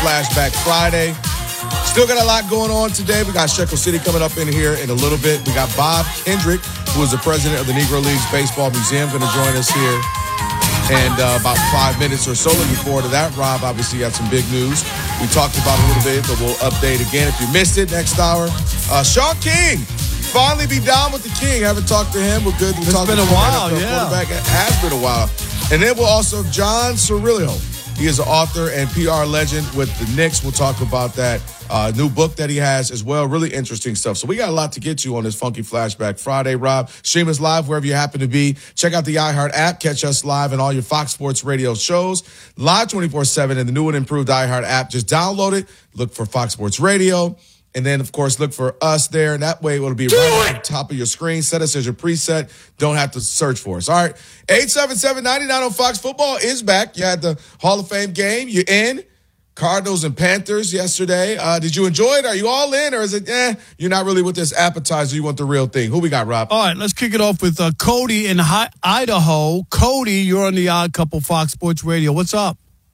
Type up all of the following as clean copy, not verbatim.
Flashback Friday. Still got a lot going on today. We got Shekel City coming up in here in a little bit. We got Bob Kendrick, who is the president of the Negro Leagues Baseball Museum, going to join us here in about 5 minutes or so. Looking forward to that. Rob obviously got some big news. We talked about it a little bit, but we'll update again. If you missed it, next hour, Shawn King. Finally be down with the King. Haven't talked to him. We're good. It's been a while, yeah. Quarterback. It has been a while. And then we'll also have John Cirillo. He is an author and PR legend with the Knicks. We'll talk about that new book that he has as well. Really interesting stuff. So we got a lot to get to on this Funky Flashback Friday, Rob. Stream us live wherever you happen to be. Check out the iHeart app. Catch us live in all your Fox Sports Radio shows. Live 24/7 in the new and improved iHeart app. Just download it. Look for Fox Sports Radio. And then, of course, look for us there. And that way it'll be right at the top of your screen. Set us as your preset. Don't have to search for us. All right. 877-99 on Fox. Football is back. You had the Hall of Fame game. You're in. Cardinals and Panthers yesterday. Did you enjoy it? Are you all in? Or is it, you're not really with this appetizer. You want the real thing. Who we got, Rob? All right, let's kick it off with Cody in Idaho. Cody, you're on the Odd Couple Fox Sports Radio. What's up?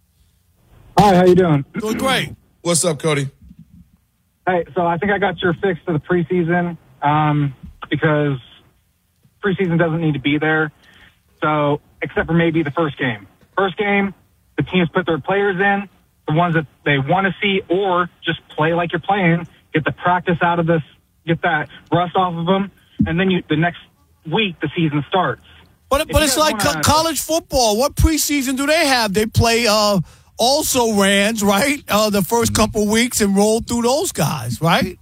Hi, how you doing? Doing great. What's up, Cody? Hey, so I think I got your fix to the preseason because preseason doesn't need to be there. So, except for maybe the first game. First game, the teams put their players in, the ones that they want to see, or just play like you're playing, get the practice out of this, get that rust off of them, and then the next week the season starts. But it's like college football. What preseason do they have? They play also rans, right? The first couple weeks and roll through those guys, right?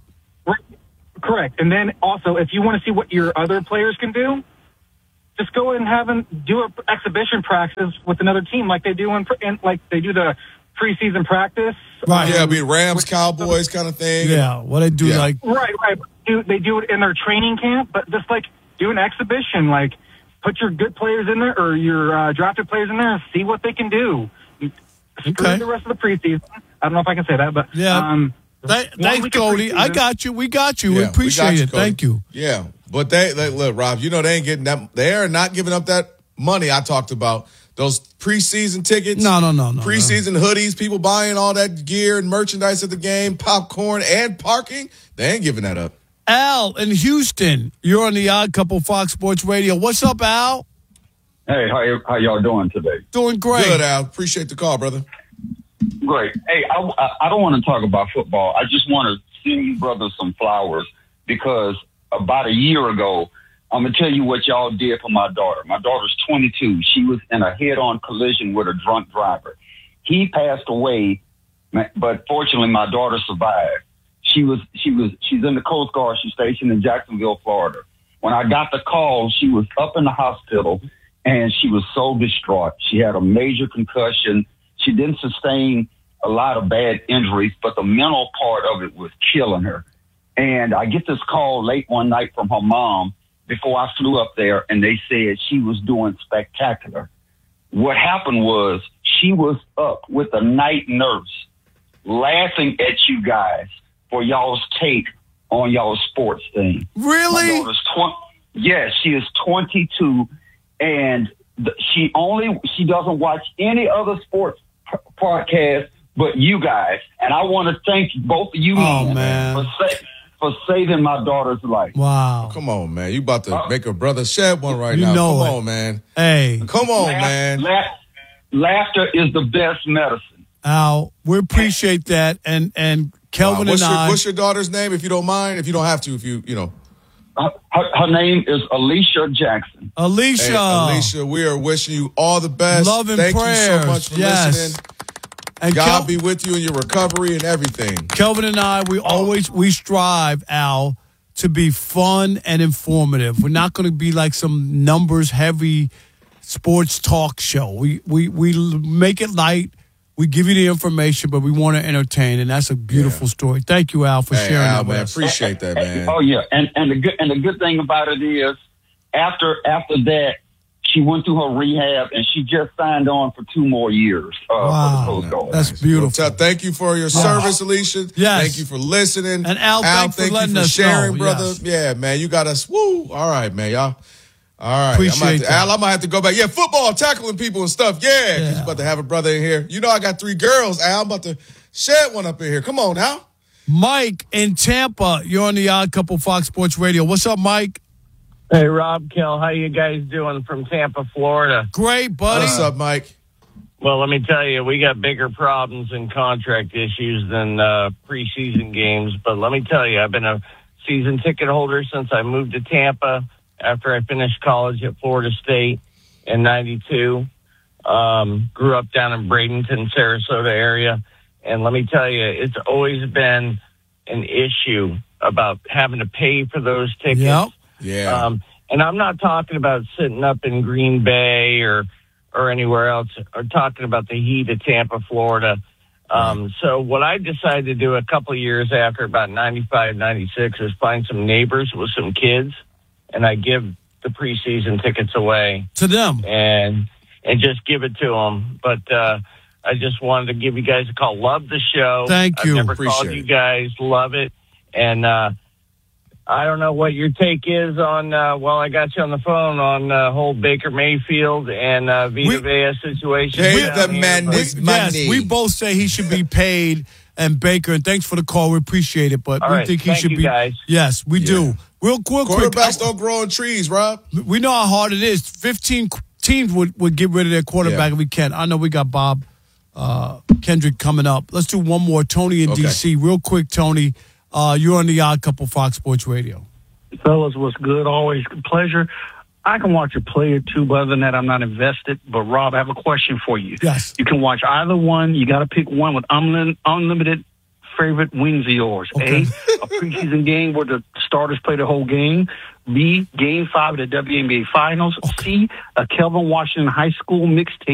Correct. And then also, if you want to see what your other players can do, just go and do an exhibition practice with another team like they do like they do the preseason practice. Right. Yeah, be Rams, Cowboys kind of thing. Yeah, what they do like. Right. They do it in their training camp, but just like do an exhibition, like put your good players in there or your drafted players in there and see what they can do. Screw the rest of the preseason. I don't know if I can say that, but yeah. Thanks, Cody. I got you. We got you. Yeah, we appreciate it. Thank you. Yeah, but they look, Rob. You know they ain't getting that. They are not giving up that money I talked about. Those preseason tickets. No. Preseason hoodies. People buying all that gear and merchandise at the game, popcorn and parking. They ain't giving that up. Al in Houston, you're on the Odd Couple Fox Sports Radio. What's up, Al? Hey, how y'all doing today? Doing great. Good, Al. Appreciate the call, brother. Great. Hey, I don't want to talk about football. I just want to send you brothers some flowers because about a year ago, I'm going to tell you what y'all did for my daughter. My daughter's 22. She was in a head-on collision with a drunk driver. He passed away, but fortunately my daughter survived. She's in the Coast Guard. She's stationed in Jacksonville, Florida. When I got the call, she was up in the hospital and she was so distraught. She had a major concussion. She didn't sustain a lot of bad injuries, but the mental part of it was killing her. And I get this call late one night from her mom before I flew up there, and they said she was doing spectacular. What happened was she was up with a night nurse laughing at you guys for y'all's take on y'all's sports thing. Really? My daughter's yes, she is 22, and she doesn't watch any other sports podcast but you guys. And I want to thank both of you for saving my daughter's life. Wow. Come on, man. You about to make a brother shed one right now. Come on, man. Hey. Come on, man. Laughter is the best medicine. Al, we appreciate that. And Kelvin and I. What's your daughter's name, if you don't mind? If you don't have to, if you know. Her name is Alicia Jackson. Alicia. Hey, Alicia, we are wishing you all the best. Love and Thank prayers. you so much for listening. And God be with you in your recovery and everything. Kelvin and I, we strive, Al, to be fun and informative. We're not going to be like some numbers-heavy sports talk show. We make it light. We give you the information, but we want to entertain, and that's a beautiful story. Thank you, Al, for sharing that with us. Appreciate that, man. Oh yeah, and the good thing about it is after that, she went through her rehab, and she just signed on for 2 more years. Wow, for the Coast Guard. That's beautiful. Well, thank you for your service, Alicia. Yes. Thank you for listening. And Al, thank you for sharing, brother. Yes. Yeah, man, you got us. Woo! All right, man, y'all. All right, appreciate that. Al, I might have to go back. Yeah, football, tackling people and stuff. Yeah, because you're about to have a brother in here. You know, I got 3 girls, Al. I'm about to Shed one up in here. Come on now. Mike in Tampa, you're on the Odd Couple Fox Sports Radio. What's up, Mike? Hey, Rob, Kel, how you guys doing from Tampa, Florida? Great, buddy. What's up, Mike? Well, let me tell you, we got bigger problems and contract issues than preseason games. But let me tell you, I've been a season ticket holder since I moved to Tampa after I finished college at Florida State in 92. Grew up down in Bradenton, Sarasota area. And let me tell you, it's always been an issue about having to pay for those tickets. Yep. Yeah. And I'm not talking about sitting up in Green Bay or anywhere else, or talking about the heat of Tampa, Florida. So what I decided to do a couple of years after, about 95, 96, is find some neighbors with some kids, and I give the preseason tickets away To them. and just give it to them. But I just wanted to give you guys a call. Love the show. Thank you. I've never Appreciate called it. you guys. Love it. And I don't know what your take is on, I got you on the phone on whole Baker Mayfield and Vita Vea situation. Pay down the here. man this Yes, money. we both say he should be paid. And Baker, and thanks for the call. We appreciate it, but All we right. think he Thank should you, be. guys. Yes, we do. Real quick. Quarterbacks don't grow on trees, Rob. We know how hard it is. 15 teams would get rid of their quarterback if we can. I know we got Bob Kendrick coming up. Let's do one more. Tony in Okay. D.C. Real quick, Tony. You're on the Odd Couple Fox Sports Radio. Fellas, what's good? Always a pleasure. I can watch a play or two, but other than that, I'm not invested. But, Rob, I have a question for you. Yes. You can watch either one. You got to pick one with unlimited favorite wins of yours. Okay. A preseason game where the starters play the whole game. B, Game 5 of the WNBA Finals. C, a Kelvin Washington High School mixtape